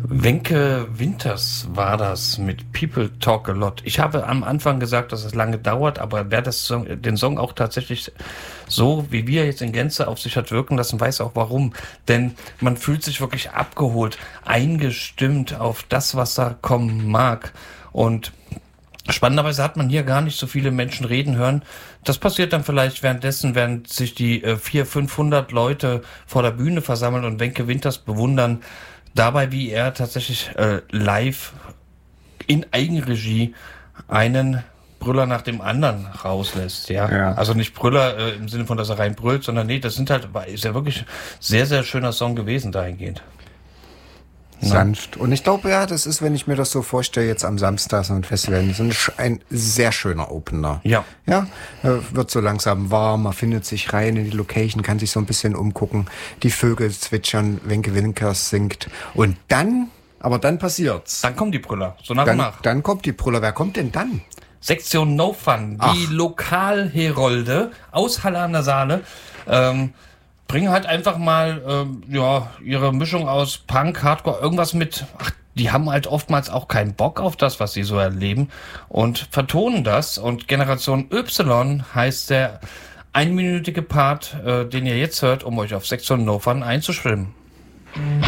Wenke Winters war das mit People Talk a Lot. Ich habe am Anfang gesagt, dass es lange dauert, aber wer den Song auch tatsächlich so, wie wir jetzt in Gänze auf sich hat wirken lassen, weiß auch warum. Denn man fühlt sich wirklich abgeholt, eingestimmt auf das, was da kommen mag. Und spannenderweise hat man hier gar nicht so viele Menschen reden hören. Das passiert dann vielleicht währenddessen, während sich die 400-500 Leute vor der Bühne versammeln und Wenke Winters bewundern. Dabei, wie er tatsächlich live in Eigenregie einen Brüller nach dem anderen rauslässt. Ja. Also nicht Brüller im Sinne von, dass er rein brüllt, sondern nee, ist ja wirklich sehr, sehr schöner Song gewesen dahingehend. Sanft. Und ich glaube, ja, das ist, wenn ich mir das so vorstelle, jetzt am Samstag so ein Festival, so ein sehr schöner Opener. Ja. Ja, wird so langsam warm, man findet sich rein in die Location, kann sich so ein bisschen umgucken, die Vögel zwitschern, Wenke Winters singt und dann passiert's. Dann kommen die Brüller, so nach und nach. Dann kommt die Brüller. Wer kommt denn dann? Sektion No Fun, die Lokalherolde aus Halle an der Saale, bringen halt einfach mal ihre Mischung aus Punk, Hardcore, irgendwas mit. Die haben halt oftmals auch keinen Bock auf das, was sie so erleben und vertonen das. Und Generation Y heißt der einminütige Part, den ihr jetzt hört, um euch auf Sektion No Fun einzuschwimmen.